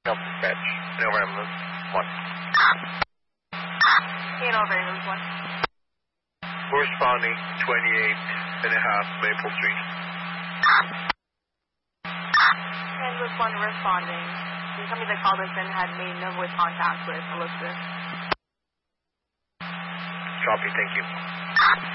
No, dispatch. Over ambulance 1. Over ambulance 1. We're responding 28.5 Maple Street. Ambulance 1 responding. Can you tell me the call person had made no voice contact with Elizabeth? Copy, thank you.